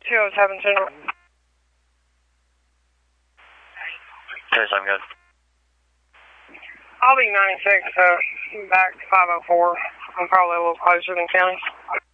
207 Central. Okay, so I'm good. I'll be 96, so back to 504. I'm probably a little closer than county.